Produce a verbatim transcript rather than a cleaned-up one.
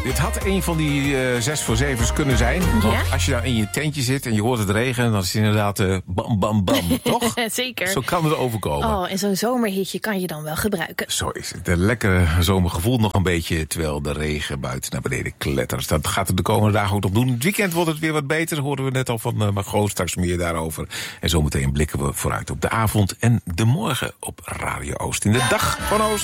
Dit had een van die uh, zes voor zevens kunnen zijn. Want Ja? als je nou in je tentje zit en je hoort het regenen, dan is het inderdaad uh, bam, bam, bam, toch? Zeker. Zo kan het overkomen. Oh, en zo'n zomerhitje kan je dan wel gebruiken. Zo is het. Een lekkere zomergevoel nog een beetje, terwijl de regen buiten naar beneden klettert. Dat gaat het de komende dagen ook nog doen. Het weekend wordt het weer wat beter, hoorden we net al van uh, Margot. Straks meer daarover. En zometeen blikken we vooruit op de avond en de morgen op Radio Oost. In de dag van Oost.